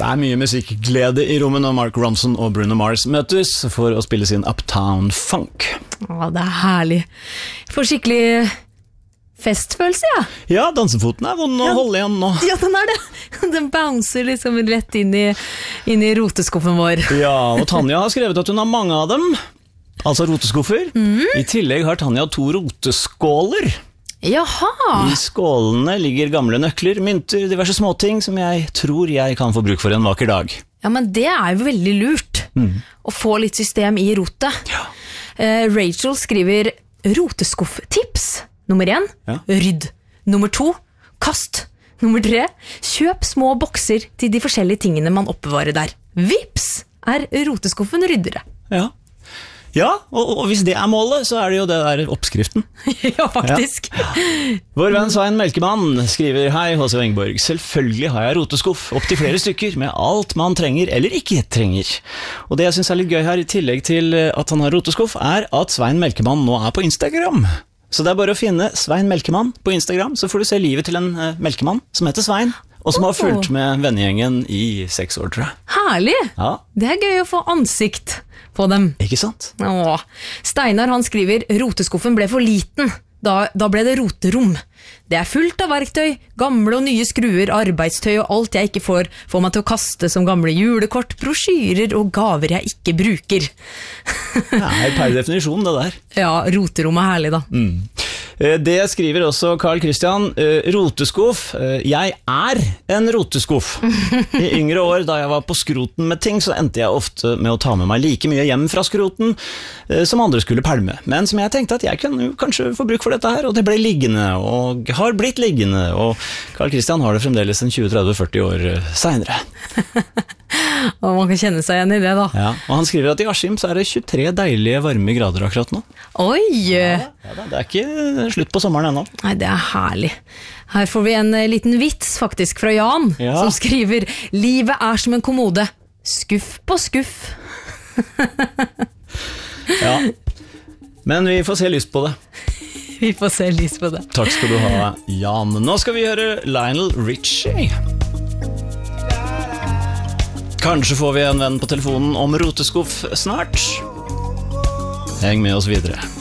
mye musikkglede i rommet når Mark Ronson og Bruno Mars møtes for å spille sin Uptown Funk. Det herlig. Jeg får skikkelig festfølelse, ja. Ja, dansefoten vond å holde igjen nå. Ja, den det. Den bouncer liksom rett inn i roteskuffen vår. Ja, og Tanja har skrevet at hun har mange av dem, altså roteskuffer. I tillegg har Tanja 2 roteskåler. Jaha! I skålene ligger gamle nøkler, mynter, diverse småting som jeg tror jeg kan få bruk for en vakker dag. Ja, men det jo veldig lurt å få litt system i rotet. Ja. Rachel skriver roteskuff-tips. Nummer 1, rydd. Nummer 2, kast. Nummer 3, kjøp små bokser til de forskjellige tingene man oppbevarer der. Vips roteskuffen ryddere. Ja, og hvis det målet, så det jo det der oppskriften. Ja, faktisk. Ja. Vår venn Svein Melkemann skriver: Hei, H.C. Engborg. Selvfølgelig har jeg roteskuff, opp til flere stykker, med alt man trenger eller ikke trenger. Og det jeg synes litt gøy her, i tillegg til at han har roteskuff, at Svein Melkemann nå på Instagram. Så det bare å finne Svein Melkemann på Instagram, så får du se livet til en melkemann som heter Svein, og som har fulgt med vennegjengen i 6 år, tror jeg. Herlig! Ja. Det gøy å få ansikt på dem. Ikke sant? Steinar han skriver: roteskuffen ble for liten. Da ble det roterom. Det fullt av verktøy, gamle og nye skruer, arbeidstøy og alt jeg ikke får meg til å kaste, som gamle julekort, brosjyrer og gaver jeg ikke bruker. Det per definisjon det der. Ja, roterom herlig da. Det skriver også Carl Christian. Roteskuff. Jeg en roteskuff. I yngre år, da jeg var på skroten med ting, så endte jeg ofte med å ta med meg like mye hjem fra skroten som andre skulle pælme. Men som jeg tenkte at jeg kunne kanskje få bruk for dette her, og det ble liggende, og har blitt liggende, og Carl Christian har det fremdeles en 20-30-40 år senere. Og man kan kjenne seg igjen i det da. Ja, og han skriver at i Askim så det 23 deilige varme grader akkurat nå. Oi! Ja, det ikke slutt på sommeren ennå. Nei, det herlig. Her får vi en liten vits faktisk fra Jan, som skriver: livet som en kommode, skuff på skuff. Ja, men vi får se lyst på det. Vi får se lyst på det. Takk skal du ha, Jan. Nå skal vi høre Lionel Richie. Kanskje får vi en venn på telefonen om roteskuff snart. Heng med oss videre.